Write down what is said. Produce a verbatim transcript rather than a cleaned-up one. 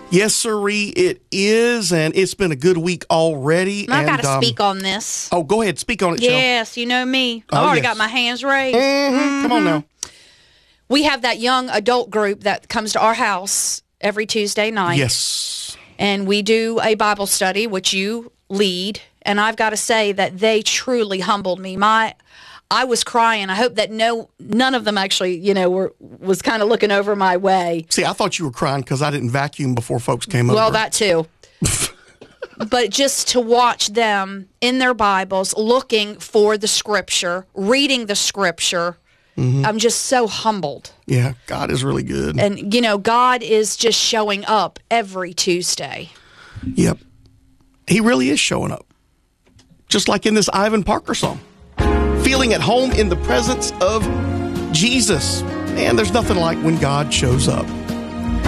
Yes, sirree, it is, and it's been a good week already. I got to um, speak on this. Oh, go ahead. Speak on it, Shell. Yes, you know me. I've Oh, already yes. got my hands raised. Mm-hmm. Mm-hmm. Come on now. We have that young adult group that comes to our house every Tuesday night. Yes. And we do a Bible study, which you lead. And I've got to say that they truly humbled me. My, I was crying. I hope that no, none of them actually, you know, were was kind of looking over my way. See, I thought you were crying because I didn't vacuum before folks came over. Well, that too. But just to watch them in their Bibles, looking for the Scripture, reading the Scripture, mm-hmm. I'm just so humbled. Yeah, God is really good. And, you know, God is just showing up every Tuesday. Yep. He really is showing up. Just like in this Ivan Parker song. Feeling at home in the presence of Jesus. Man, there's nothing like when God shows up.